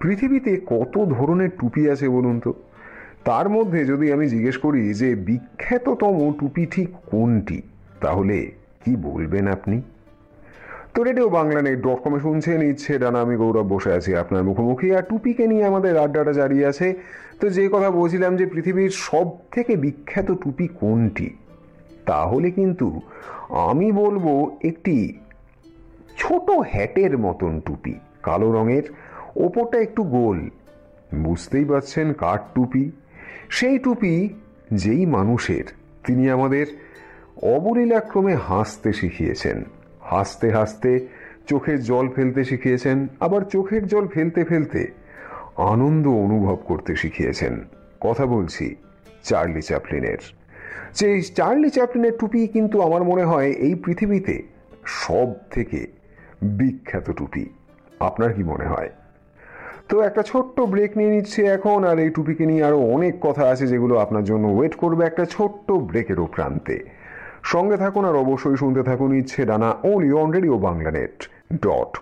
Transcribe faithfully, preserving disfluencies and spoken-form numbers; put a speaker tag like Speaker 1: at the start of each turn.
Speaker 1: পৃথিবীতে কত ধরনের টুপি আছে বলুন তো? তার মধ্যে যদি আমি জিজ্ঞেস করি যে বিখ্যাততম টুপি ঠিক কোনটি, তাহলে কি বলবেন আপনি? তো রেডিও বাংলা নেট ডট কমে শুনছেন ইচ্ছে ডানা, আমি গৌরব বসে আছি আপনার মুখোমুখি, আর টুপিকে নিয়ে আমাদের আড্ডাটা জারি আছে। তো যে কথা বলছিলাম যে পৃথিবীর সব থেকে বিখ্যাত টুপি কোনটি, তাহলে কিন্তু আমি বলবো একটি ছোট হ্যাটের মতন টুপি, কালো রঙের, ওপরটা একটু গোল। বুঝতেই পারছেন কার টুপি। সেই টুপি যেই মানুষের, তিনি আমাদের অবলীলাক্রমে হাসতে শিখিয়েছেন, হাসতে হাসতে চোখের জল ফেলতে শিখিয়েছেন, আবার চোখের জল ফেলতে ফেলতে আনন্দ অনুভব করতে শিখিয়েছেন। কথা বলছি চার্লি চ্যাপলিনের। যে চার্লি চ্যাপলিনের টুপি কিন্তু আমার মনে হয় এই পৃথিবীতে সব থেকে বিখ্যাত টুপি। আপনার কি মনে হয়? তো একটা ছোট্ট ব্রেক নিয়ে নিচ্ছে এখন, আর এই টুপিকে নিয়ে আরো অনেক কথা আছে যেগুলো আপনার জন্য ওয়েট করবে একটা ছোট্ট ব্রেকেরও প্রান্তে। সঙ্গে থাকুন আর অবশ্যই শুনতে থাকুন ইচ্ছে ডানা, only on radio Bangla net dot